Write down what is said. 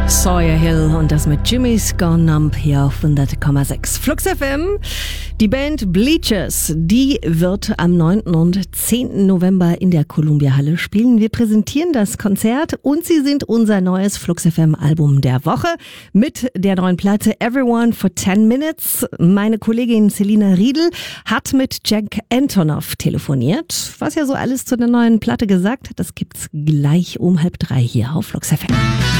Sawyer Hill und das mit Jimmy's Gone Numb hier auf 100,6 Flux FM. Die Band Bleachers, die wird am 9. und 10. November in der Columbia Halle spielen. Wir präsentieren das Konzert und sie sind unser neues Flux FM Album der Woche mit der neuen Platte Everyone for 10 Minutes. Meine Kollegin Selina Riedl hat mit Jack Antonoff telefoniert. Was ja so alles zu der neuen Platte gesagt hat, das gibt's gleich um 2:30 hier auf Flux FM.